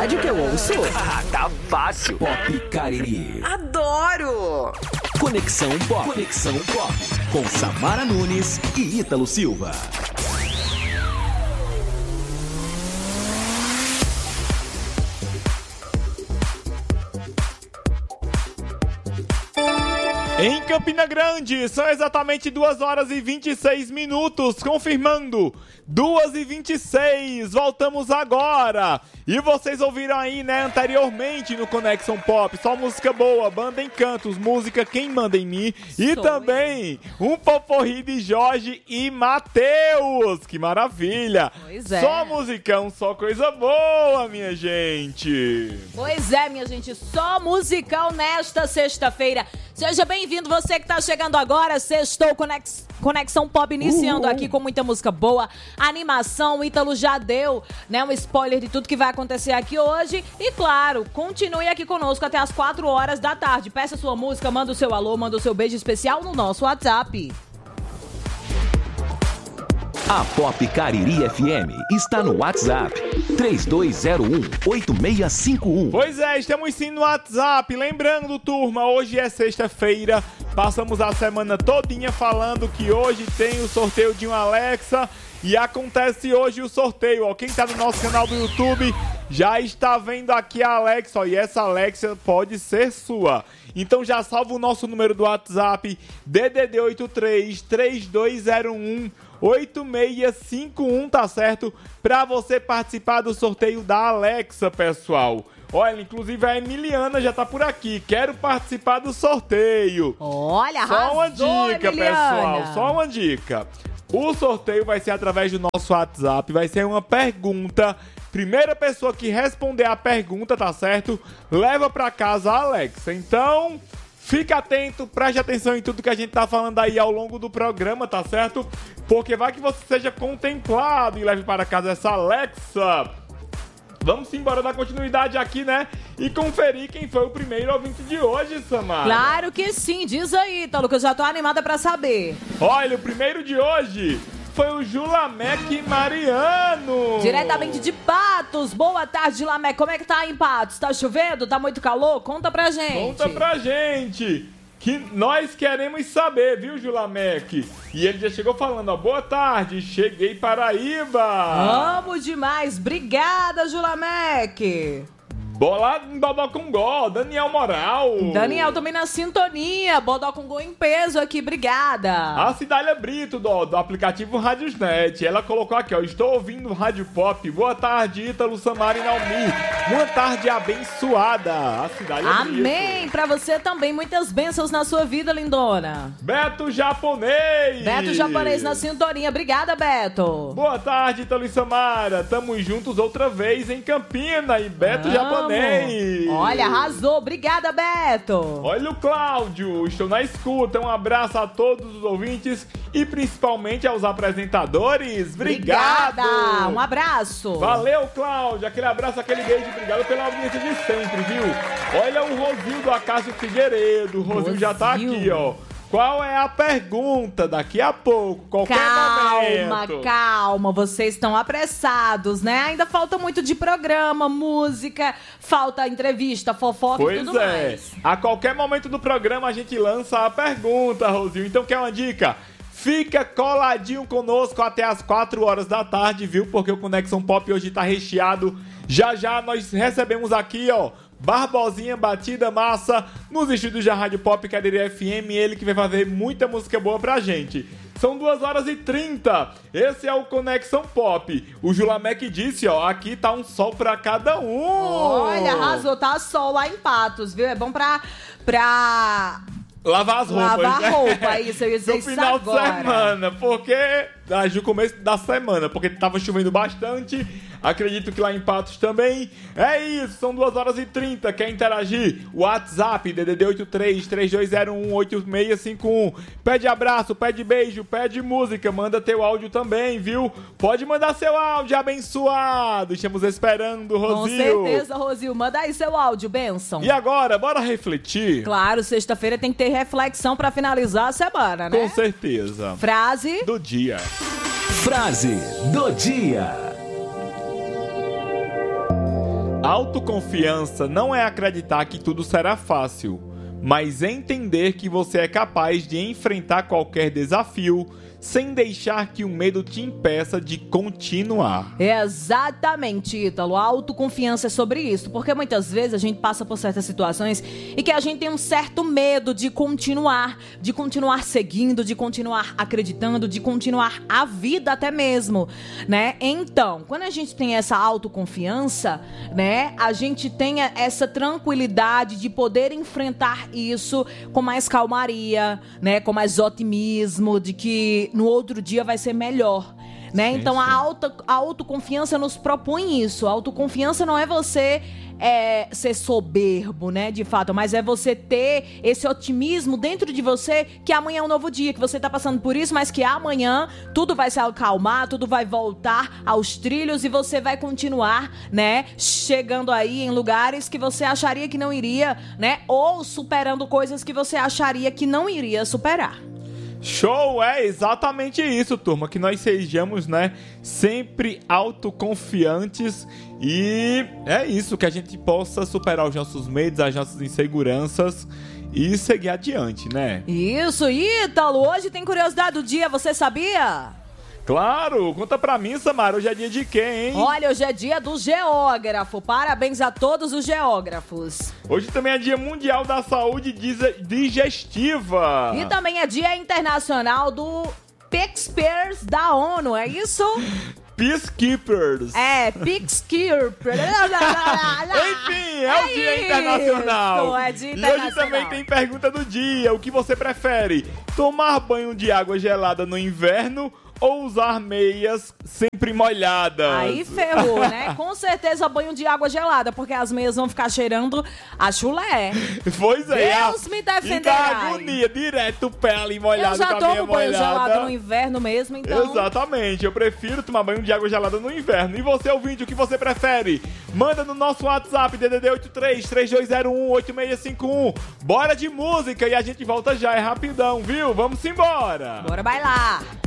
rádio que eu ouço? Tá fácil. Pop Cariri. Adoro! Conexão Pop. Conexão Pop. Com Samara Nunes e Ítalo Silva. Em Campina Grande, são exatamente 2 horas e 26 minutos, confirmando, 2h26, voltamos agora. E vocês ouviram aí, né, anteriormente no Conexão Pop, só música boa, banda Encantos, música Quem Manda em Mim, e também um poporri de Jorge e Matheus, que maravilha. Pois é. Só musicão, só coisa boa, minha gente. Pois é, minha gente, só musicão nesta sexta-feira. Seja bem-vindo, você que tá chegando agora, sextou Conexão Pop iniciando aqui com muita música boa, animação. O Ítalo já deu, né, um spoiler de tudo que vai acontecer aqui hoje. E claro, continue aqui conosco até as 4 horas da tarde. Peça sua música, manda o seu alô, manda o seu beijo especial no nosso WhatsApp. A Pop Cariri FM está no WhatsApp 3201-8651. Pois é, estamos sim no WhatsApp. Lembrando, turma, hoje é sexta-feira. Passamos a semana todinha falando que hoje tem o sorteio de um Alexa. E acontece hoje o sorteio, ó. Quem tá no nosso canal do YouTube já está vendo aqui a Alexa, ó. E essa Alexa pode ser sua. Então já salva o nosso número do WhatsApp, DDD 83 3201 8651, tá certo? Pra você participar do sorteio da Alexa, pessoal. Olha, inclusive a Emiliana já tá por aqui. Quero participar do sorteio. Olha, só uma dica, Emiliana. pessoal. Só uma dica. O sorteio vai ser através do nosso WhatsApp. Vai ser uma pergunta. Primeira pessoa que responder a pergunta, tá certo? Leva pra casa a Alexa. Então, fica atento, preste atenção em tudo que a gente tá falando aí ao longo do programa, tá certo? Porque vai que você seja contemplado e leve para casa essa Alexa. Vamos embora dar continuidade aqui, né? E conferir quem foi o primeiro ouvinte de hoje, Samara. Claro que sim, diz aí, Ítalo, que eu já tô animada pra saber. Olha, o primeiro de hoje foi o Julamec Mariano. Diretamente de Patos. Boa tarde, Julamec. Como é que tá aí em Patos? Tá chovendo? Tá muito calor? Conta pra gente. Conta pra gente. Que nós queremos saber, viu, Julamec? E ele já chegou falando, ó, boa tarde, cheguei Paraíba. Amo demais. Obrigada, Julamec. Bolado em Bodocongó, Daniel Moral. Daniel também na sintonia. Bodocongó em peso aqui, obrigada. A Cidália Brito, do aplicativo Radiosnet. Ela colocou aqui, ó, estou ouvindo Rádio Pop. Boa tarde, Ítalo, Samara e Naomi. Uma tarde abençoada. A Cidália Brito. Amém. Pra você também, muitas bênçãos na sua vida, lindona. Beto Japonês. Beto Japonês na sintonia. Obrigada, Beto. Boa tarde, Ítalo e Samara. Tamo juntos outra vez em Campina. E Beto Japonês. Olha, arrasou. Obrigada, Beto. Olha o Cláudio. Estou na escuta. Um abraço a todos os ouvintes e principalmente aos apresentadores. Obrigado. Obrigada. Um abraço. Valeu, Cláudio. Aquele abraço, aquele beijo. Obrigado pela audiência de sempre, viu? Olha o Rosildo Acácio Figueiredo. O Rosildo já tá aqui, ó. Qual é a pergunta? Daqui a pouco, qualquer momento. Calma, vocês estão apressados, né? Ainda falta muito de programa, música, falta entrevista, fofoca e tudo mais. A qualquer momento do programa a gente lança a pergunta, Rosildo. Então quer uma dica? Fica coladinho conosco até as 4 horas da tarde, viu? Porque o Conexão Pop hoje tá recheado. Já já nós recebemos aqui, ó, Barbosinha Batida Massa nos estúdios da Rádio Pop Cariri FM, ele que vai fazer muita música boa pra gente. São 2h30, esse é o Conexão Pop. O Julamec disse, ó, aqui tá um sol pra cada um. Olha, arrasou, tá sol lá em Patos, viu? É bom pra lavar as roupas. Lavar a roupa, isso, eu ia dizer no isso final agora. de semana, porque no começo da semana, porque tava chovendo bastante. Acredito que lá em Patos também. É isso, são 2h30. Quer interagir? WhatsApp, DDD 83 3201 8651. Pede abraço, pede beijo, pede música. Manda teu áudio também, viu? Pode mandar seu áudio, abençoado. Estamos esperando, Rosil. Com certeza, Rosil. Manda aí seu áudio, bênção. E agora, bora refletir? Claro, sexta-feira tem que ter reflexão pra finalizar a semana, né? Com certeza. Frase do dia. Frase do dia. Autoconfiança não é acreditar que tudo será fácil, mas entender que você é capaz de enfrentar qualquer desafio sem deixar que o medo te impeça de continuar. Exatamente, Ítalo. A autoconfiança é sobre isso, porque muitas vezes a gente passa por certas situações e que a gente tem um certo medo de continuar seguindo, de continuar acreditando, de continuar a vida até mesmo, né? Então, quando a gente tem essa autoconfiança, né, a gente tem essa tranquilidade de poder enfrentar isso com mais calmaria, né, com mais otimismo, de que no outro dia vai ser melhor, né? Sim, então sim. A autoconfiança nos propõe isso. A autoconfiança não é você ser soberbo, né, de fato, mas é você ter esse otimismo dentro de você que amanhã é um novo dia, que você tá passando por isso, mas que amanhã tudo vai se acalmar, tudo vai voltar aos trilhos e você vai continuar, né, chegando aí em lugares que você acharia que não iria, né, ou superando coisas que você acharia que não iria superar. Show, é exatamente isso, turma, que nós sejamos, né, sempre autoconfiantes e é isso, que a gente possa superar os nossos medos, as nossas inseguranças e seguir adiante, né? Isso, Ítalo, hoje tem curiosidade do dia, você sabia? Claro, conta pra mim, Samara, hoje é dia de quem, hein? Olha, hoje é dia do geógrafo, parabéns a todos os geógrafos. Hoje também é dia mundial da saúde digestiva. E também é dia internacional do Peacekeepers da ONU, é isso? Peacekeepers. Peacekeepers. Enfim, é o dia internacional. É dia internacional. E hoje também tem pergunta do dia. O que você prefere? Tomar banho de água gelada no inverno ou usar meias sempre molhadas? Aí ferrou, né? Com certeza banho de água gelada, porque as meias vão ficar cheirando a chulé. Pois é. Deus me defenderá. E dá agonia, direto o pé ali molhado. Eu já tomo banho gelado no inverno mesmo, então... Exatamente, eu prefiro tomar banho de água gelada no inverno. E você, ouvinte, o que você prefere? Manda no nosso WhatsApp, DDD 83-3201-8651. Bora de música e a gente volta já, é rapidão, viu? Vamos embora. Bora bailar.